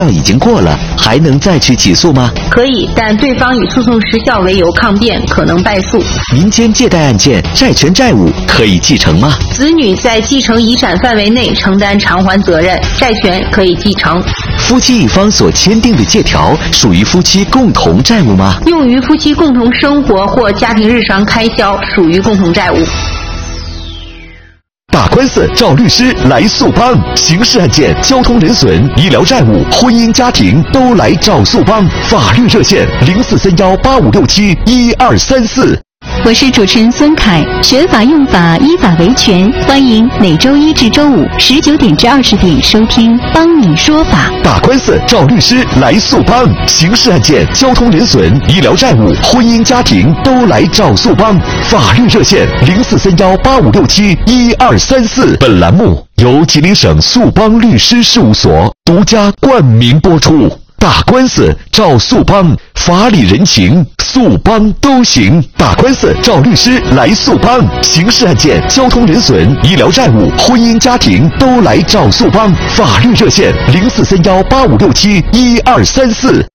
已经过了，还能再去起诉吗？ 可以，但对方以诉讼时效为由抗辩，可能败诉。 民间借贷案件，债权债务可以继承吗？ 子女在继承遗产范围内承担偿还责任，债权可以继承。 夫妻一方所签订的借条属于夫妻共同债务吗？ 用于夫妻共同生活或家庭日常开销，属于共同债务。 打官司找律师来速帮，刑事案件、交通人损、医疗债务、婚姻家庭都来找速帮。法律热线043185671234。 我是主持人孙凯，学法用法，依法维权，欢迎每周一至周五19点至20点收听《帮你说法》。 打官司找律师来速帮，刑事案件、交通人损、医疗债务、婚姻家庭都来找速帮。法律热线043185671234。本栏目由吉林省速帮律师事务所独家冠名播出。打官司找速帮，法理人情速帮都行。打官司找律师来速帮，刑事案件、交通人损、医疗债务、婚姻家庭都来找速帮。法律热线043185671234。